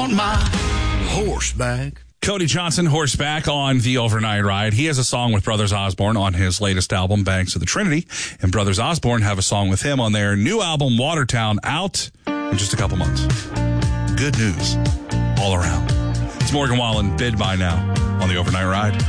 on my horseback. Cody Johnson, horseback on the Overnight Ride. He has a song with Brothers Osborne on his latest album, Banks of the Trinity. And Brothers Osborne have a song with him on their new album, Watertown, out in just a couple months. Good news all around. It's Morgan Wallen, Bid By Now on the Overnight Ride.